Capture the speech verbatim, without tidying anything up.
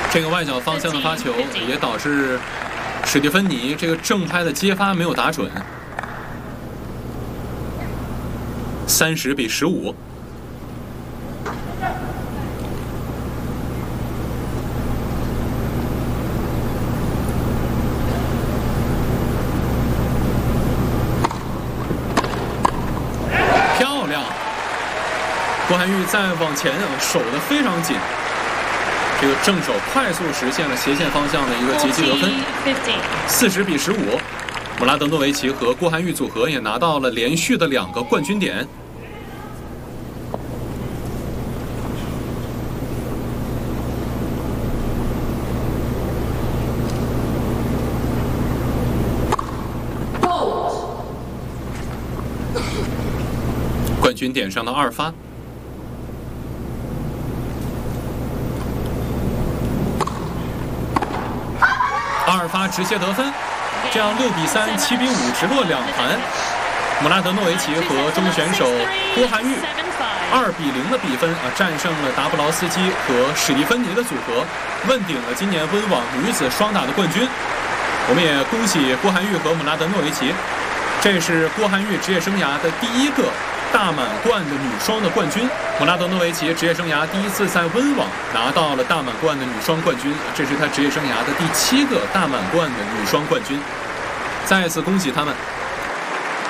这个外角方向的发球也导致史蒂芬妮这个正拍的接发没有打准。三十比十五。漂亮！郭涵玉再往前守得非常紧，这个正手快速实现了斜线方向的一个截击得分。四十比十五。姆拉德诺维奇和郭涵玉组合也拿到了连续的两个冠军点。冠军点上的二发。二发直接得分。这样六比三、七比五直落两盘，姆拉德诺维奇和中国选手郭涵玉二比零的比分啊战胜了达布劳斯基和史蒂芬妮的组合，问鼎了今年温网女子双打的冠军。我们也恭喜郭涵玉和姆拉德诺维奇，这是郭涵玉职业生涯的第一个大满贯的女双的冠军。姆拉德诺维奇职业生涯第一次在温网拿到了大满贯的女双冠军，这是她职业生涯的第七个大满贯的女双冠军。再次恭喜他们。